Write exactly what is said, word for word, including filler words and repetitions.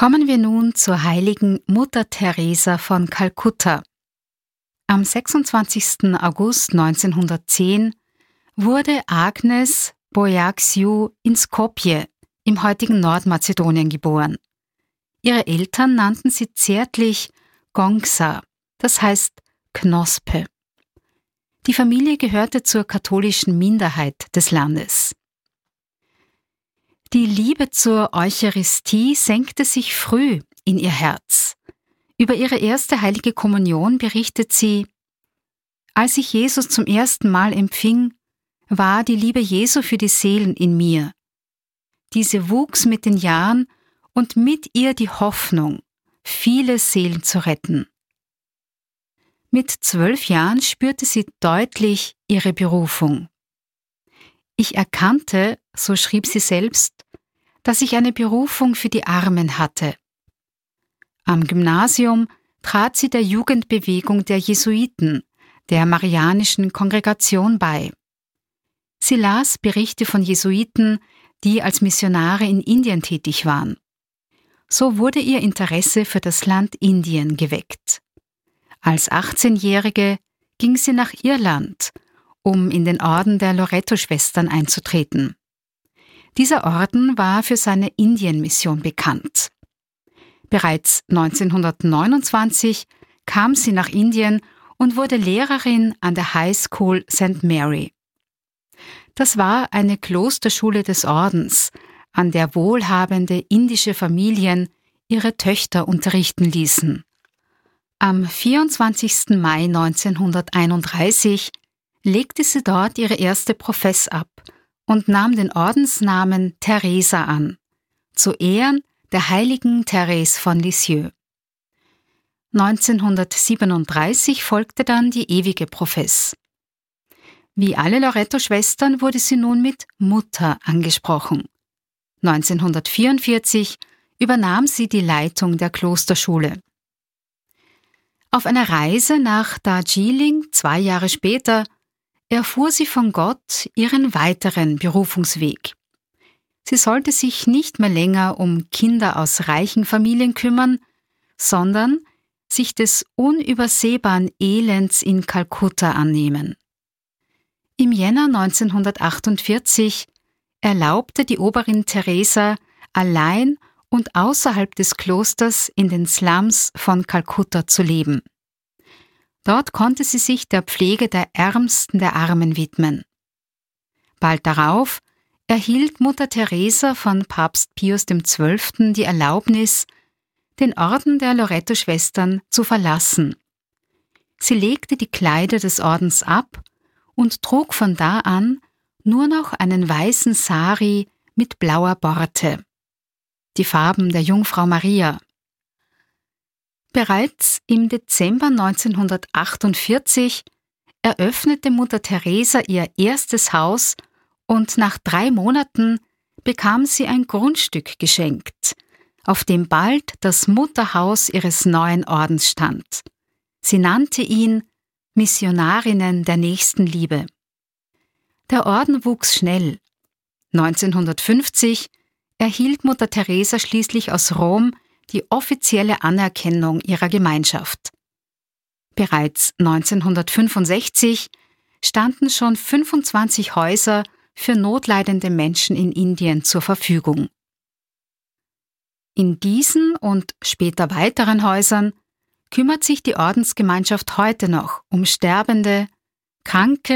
Kommen wir nun zur heiligen Mutter Teresa von Kalkutta. Am sechsundzwanzigsten August neunzehnhundertzehn wurde Agnes Boiaxiou in Skopje im heutigen Nordmazedonien geboren. Ihre Eltern nannten sie zärtlich Gongsa, das heißt Knospe. Die Familie gehörte zur katholischen Minderheit des Landes. Die Liebe zur Eucharistie senkte sich früh in ihr Herz. Über ihre erste heilige Kommunion berichtet sie: Als ich Jesus zum ersten Mal empfing, war die Liebe Jesu für die Seelen in mir. Diese wuchs mit den Jahren und mit ihr die Hoffnung, viele Seelen zu retten. Mit zwölf Jahren spürte sie deutlich ihre Berufung. Ich erkannte, so schrieb sie selbst, dass ich eine Berufung für die Armen hatte. Am Gymnasium trat sie der Jugendbewegung der Jesuiten, der Marianischen Kongregation bei. Sie las Berichte von Jesuiten, die als Missionare in Indien tätig waren. So wurde ihr Interesse für das Land Indien geweckt. Als achtzehnjährige ging sie nach Irland, um in den Orden der Loretto-Schwestern einzutreten. Dieser Orden war für seine Indienmission bekannt. Bereits neunzehnhundertneunundzwanzig kam sie nach Indien und wurde Lehrerin an der High School Saint Mary. Das war eine Klosterschule des Ordens, an der wohlhabende indische Familien ihre Töchter unterrichten ließen. Am vierundzwanzigsten Mai neunzehnhunderteinunddreißig legte sie dort ihre erste Profess ab und nahm den Ordensnamen Teresa an, zu Ehren der heiligen Therese von Lisieux. neunzehnhundertsiebenunddreißig folgte dann die ewige Profess. Wie alle Loretto-Schwestern wurde sie nun mit Mutter angesprochen. neunzehnhundertvierundvierzig übernahm sie die Leitung der Klosterschule. Auf einer Reise nach Darjeeling, zwei Jahre später, erfuhr sie von Gott ihren weiteren Berufungsweg. Sie sollte sich nicht mehr länger um Kinder aus reichen Familien kümmern, sondern sich des unübersehbaren Elends in Kalkutta annehmen. Im Jänner neunzehnhundertachtundvierzig erlaubte die Oberin Teresa allein und außerhalb des Klosters in den Slums von Kalkutta zu leben. Dort konnte sie sich der Pflege der Ärmsten der Armen widmen. Bald darauf erhielt Mutter Teresa von Papst Pius der Zwölfte die Erlaubnis, den Orden der Loretto-Schwestern zu verlassen. Sie legte die Kleider des Ordens ab und trug von da an nur noch einen weißen Sari mit blauer Borte, die Farben der Jungfrau Maria. Bereits im Dezember neunzehnhundertachtundvierzig eröffnete Mutter Teresa ihr erstes Haus und nach drei Monaten bekam sie ein Grundstück geschenkt, auf dem bald das Mutterhaus ihres neuen Ordens stand. Sie nannte ihn Missionarinnen der Nächstenliebe. Der Orden wuchs schnell. neunzehnhundertfünfzig erhielt Mutter Teresa schließlich aus Rom die offizielle Anerkennung ihrer Gemeinschaft. Bereits neunzehnhundertfünfundsechzig standen schon fünfundzwanzig Häuser für notleidende Menschen in Indien zur Verfügung. In diesen und später weiteren Häusern kümmert sich die Ordensgemeinschaft heute noch um Sterbende, Kranke